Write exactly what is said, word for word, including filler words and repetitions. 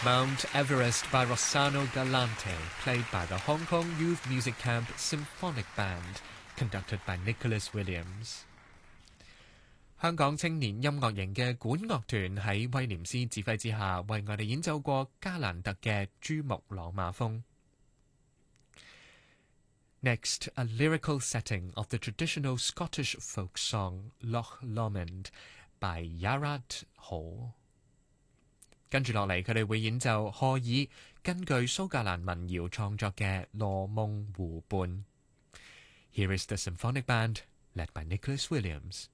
Mount Everest by Rossano Galante, played by the Hong Kong Youth Music Camp Symphonic Band, conducted by Nicholas Williams. 香港青年音樂營嘅管樂團喺威廉斯指揮之下，為我哋演奏過加蘭特嘅珠穆朗瑪峰。Next, a lyrical setting of the traditional Scottish folk song Loch Lomond by Yarad Hall。跟住落嚟，佢哋會演奏賀爾根據蘇格蘭民謠創作嘅羅夢湖畔。Here is the symphonic band led by Nicholas Williams.